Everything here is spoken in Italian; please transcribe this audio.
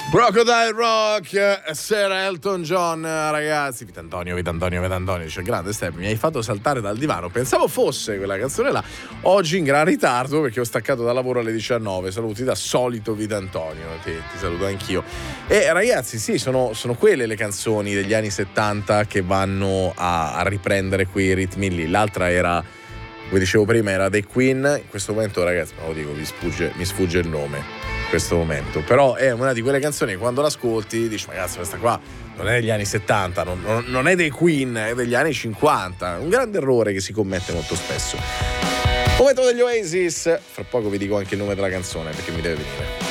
Crocodile Rock, Sir Elton John, ragazzi. Vita Antonio, dice grande Step, mi hai fatto saltare dal divano. Pensavo fosse quella canzone là. Oggi in gran ritardo perché ho staccato dal lavoro alle 19. Saluti da solito Vita Antonio, ti saluto anch'io. E ragazzi, sì, sono quelle le canzoni degli anni 70 che vanno a riprendere quei ritmi lì. L'altra era, come dicevo prima, era The Queen. In questo momento, ragazzi, ma lo dico, mi sfugge il nome questo momento, però è una di quelle canzoni che quando l'ascolti dici ma cazzo, questa qua non è degli anni 70, non è dei Queen, è degli anni 50. Un grande errore che si commette molto spesso. Momento degli Oasis, fra poco vi dico anche il nome della canzone perché mi deve venire.